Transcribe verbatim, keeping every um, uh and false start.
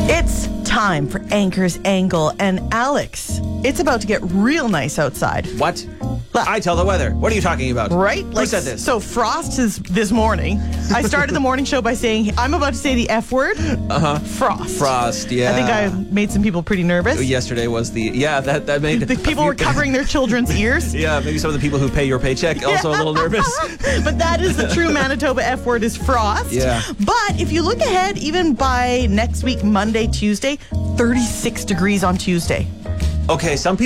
It's time for Anchor's Angle. And Alex, it's about to get real nice outside. What? I tell the weather. What are you talking about? Right? Who Like, said this? So frost is this morning. I started the morning show by saying, I'm about to say the F word. Uh-huh. Frost. Frost, yeah. I think I made some people pretty nervous. Yesterday was the... Yeah, that, that made... The people were covering their children's ears. Yeah, maybe some of the people who pay your paycheck also a little nervous. But that is the true Manitoba F word, is frost. Yeah. But if you look ahead, even by next week, Monday, Tuesday, thirty-six degrees on Tuesday. Okay, some people...